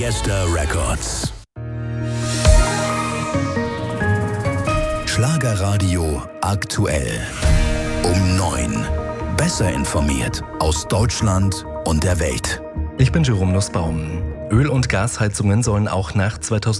Fiesta Records. Schlagerradio aktuell. Um 9. Besser informiert aus Deutschland und der Welt. Ich bin Jerome Nussbaum. Öl- und Gasheizungen sollen auch nach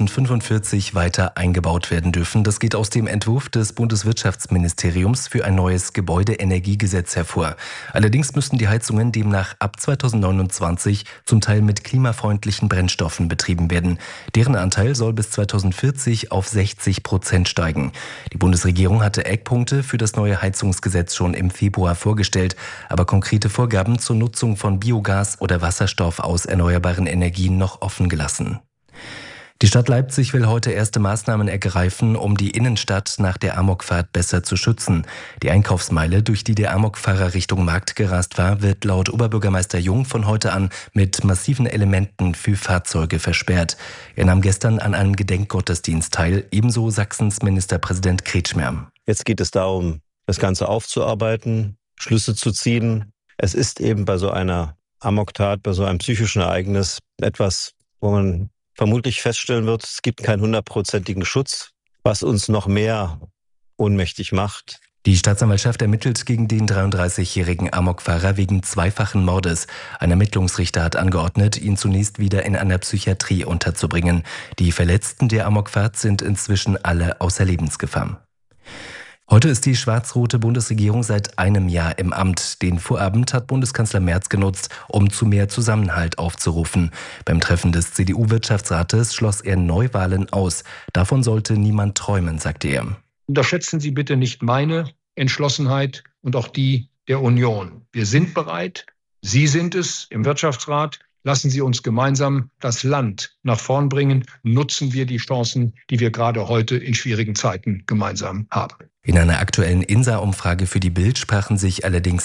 2045 weiter eingebaut werden dürfen. Das geht aus dem Entwurf des Bundeswirtschaftsministeriums für ein neues Gebäudeenergiegesetz hervor. Allerdings müssten die Heizungen demnach ab 2029 zum Teil mit klimafreundlichen Brennstoffen betrieben werden. Deren Anteil soll bis 2040 auf 60% steigen. Die Bundesregierung hatte Eckpunkte für das neue Heizungsgesetz schon im Februar vorgestellt, aber konkrete Vorgaben zur Nutzung von Biogas oder Wasserstoff aus erneuerbaren Energien noch offen gelassen. Die Stadt Leipzig will heute erste Maßnahmen ergreifen, um die Innenstadt nach der Amokfahrt besser zu schützen. Die Einkaufsmeile, durch die der Amokfahrer Richtung Markt gerast war, wird laut Oberbürgermeister Jung von heute an mit massiven Elementen für Fahrzeuge versperrt. Er nahm gestern an einem Gedenkgottesdienst teil, ebenso Sachsens Ministerpräsident Kretschmer. Jetzt geht es darum, das Ganze aufzuarbeiten, Schlüsse zu ziehen. Es ist eben bei so einer Amoktat, bei so einem psychischen Ereignis etwas, wo man vermutlich feststellen wird, es gibt keinen 100%igen Schutz, was uns noch mehr ohnmächtig macht. Die Staatsanwaltschaft ermittelt gegen den 33-jährigen Amokfahrer wegen zweifachen Mordes. Ein Ermittlungsrichter hat angeordnet, ihn zunächst wieder in einer Psychiatrie unterzubringen. Die Verletzten der Amokfahrt sind inzwischen alle außer Lebensgefahr. Heute ist die schwarz-rote Bundesregierung seit einem Jahr im Amt. Den Vorabend hat Bundeskanzler Merz genutzt, um zu mehr Zusammenhalt aufzurufen. Beim Treffen des CDU-Wirtschaftsrates schloss er Neuwahlen aus. Davon sollte niemand träumen, sagte er. Unterschätzen Sie bitte nicht meine Entschlossenheit und auch die der Union. Wir sind bereit. Sie sind es im Wirtschaftsrat. Lassen Sie uns gemeinsam das Land nach vorn bringen. Nutzen wir die Chancen, die wir gerade heute in schwierigen Zeiten gemeinsam haben. In einer aktuellen INSA-Umfrage für die Bild sprachen sich allerdings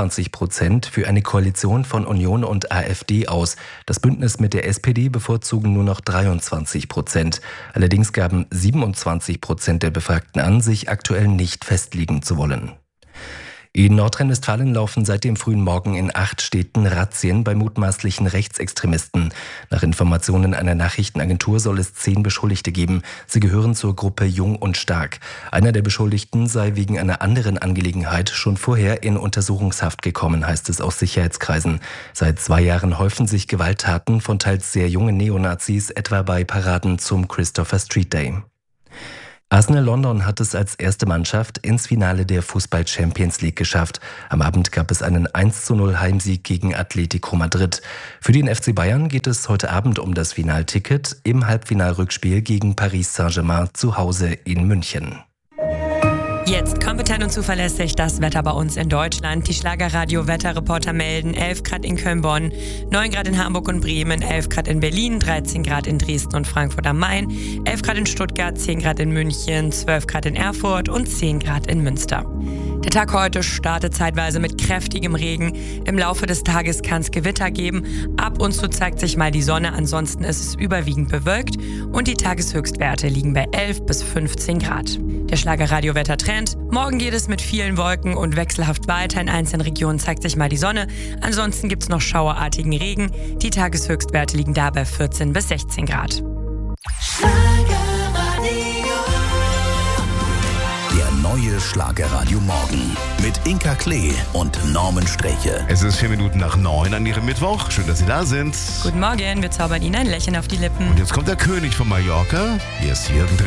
26% für eine Koalition von Union und AfD aus. Das Bündnis mit der SPD bevorzugen nur noch 23%. Allerdings gaben 27% der Befragten an, sich aktuell nicht festlegen zu wollen. In Nordrhein-Westfalen laufen seit dem frühen Morgen in 8 Städten Razzien bei mutmaßlichen Rechtsextremisten. Nach Informationen einer Nachrichtenagentur soll es 10 Beschuldigte geben. Sie gehören zur Gruppe Jung und Stark. Einer der Beschuldigten sei wegen einer anderen Angelegenheit schon vorher in Untersuchungshaft gekommen, heißt es aus Sicherheitskreisen. Seit 2 Jahren häufen sich Gewalttaten von teils sehr jungen Neonazis, etwa bei Paraden zum Christopher Street Day. Arsenal London hat es als erste Mannschaft ins Finale der Fußball-Champions League geschafft. Am Abend gab es einen 1:0 Heimsieg gegen Atletico Madrid. Für den FC Bayern geht es heute Abend um das Finalticket im Halbfinalrückspiel gegen Paris Saint-Germain zu Hause in München. Jetzt kompetent und zuverlässig das Wetter bei uns in Deutschland. Die Schlagerradio-Wetterreporter melden 11 Grad in Köln-Bonn, 9 Grad in Hamburg und Bremen, 11 Grad in Berlin, 13 Grad in Dresden und Frankfurt am Main, 11 Grad in Stuttgart, 10 Grad in München, 12 Grad in Erfurt und 10 Grad in Münster. Der Tag heute startet zeitweise mit kräftigem Regen. Im Laufe des Tages kann es Gewitter geben. Ab und zu zeigt sich mal die Sonne, ansonsten ist es überwiegend bewölkt und die Tageshöchstwerte liegen bei 11 bis 15 Grad. Der Schlagerradio-Wettertrend. Morgen geht es mit vielen Wolken und wechselhaft weiter. In einzelnen Regionen zeigt sich mal die Sonne. Ansonsten gibt es noch schauerartigen Regen. Die Tageshöchstwerte liegen da bei 14 bis 16 Grad. Der neue Schlagerradio Morgen mit Inka Klee und Norman Streche. Es ist 4 Minuten nach 9 an Ihrem Mittwoch. Schön, dass Sie da sind. Guten Morgen, wir zaubern Ihnen ein Lächeln auf die Lippen. Und jetzt kommt der König von Mallorca. Hier ist Jürgen Drews.